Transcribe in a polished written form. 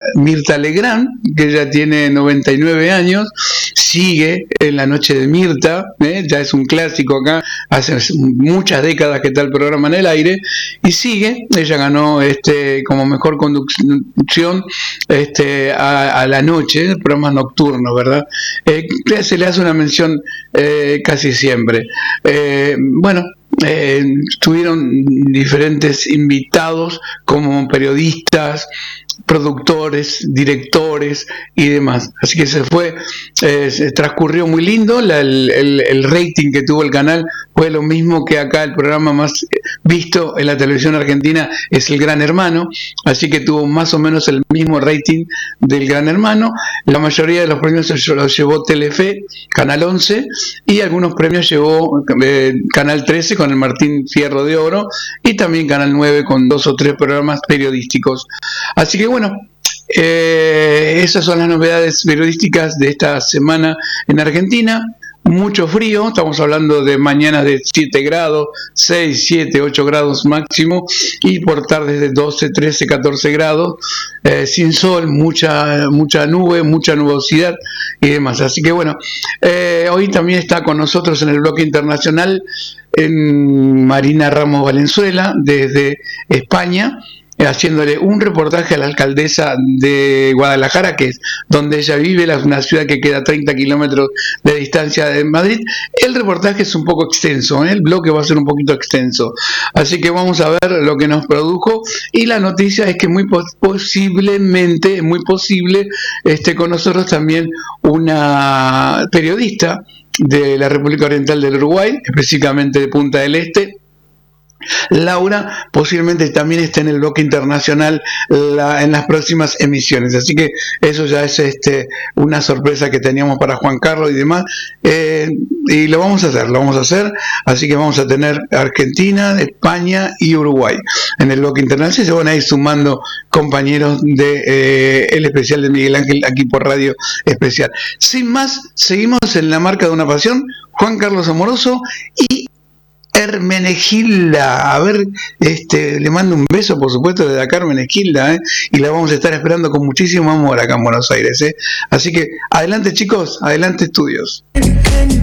Mirta Legrand, que ella tiene 99 años, sigue en La Noche de Mirta, ya es un clásico acá, hace muchas décadas que está el programa en el aire, y sigue, ella ganó como mejor conducción a la noche, el programa nocturno, ¿verdad? Se le hace una mención casi siempre. Bueno, tuvieron diferentes invitados como periodistas, productores, directores y demás. Así que se transcurrió muy lindo. El rating que tuvo el canal fue lo mismo que acá. El programa más visto en la televisión argentina es El Gran Hermano, así que tuvo más o menos el mismo rating del Gran Hermano. La mayoría de los premios se los llevó Telefe, Canal 11, y algunos premios llevó Canal 13 con el Martín Fierro de Oro, y también Canal 9 con 2 o 3 programas periodísticos. Así que bueno, esas son las novedades periodísticas de esta semana en Argentina. Mucho frío, estamos hablando de mañanas de 7 grados, 6, 7, 8 grados máximo, y por tardes de 12, 13, 14 grados, sin sol, mucha nube, mucha nubosidad y demás. Así que bueno, hoy también está con nosotros en el bloque internacional Marina Ramos Valenzuela desde España, haciéndole un reportaje a la alcaldesa de Guadalajara, que es donde ella vive, una ciudad que queda a 30 kilómetros de distancia de Madrid. El reportaje es un poco extenso, el bloque va a ser un poquito extenso, así que vamos a ver lo que nos produjo, y la noticia es que muy posiblemente, muy posible, esté con nosotros también una periodista de la República Oriental del Uruguay, específicamente de Punta del Este. Laura posiblemente también esté en el bloque internacional en las próximas emisiones, así que eso ya es una sorpresa que teníamos para Juan Carlos y demás, y lo vamos a hacer, así que vamos a tener Argentina, España y Uruguay en el bloque internacional. Se van a ir sumando compañeros de el especial de Miguel Ángel aquí por Radio Especial. Sin más, seguimos en La Marca de una Pasión, Juan Carlos Amoroso y Hermenegilda. A ver, le mando un beso, por supuesto, desde acá, Hermenegilda, y la vamos a estar esperando con muchísimo amor acá en Buenos Aires, así que adelante, chicos, adelante, estudios.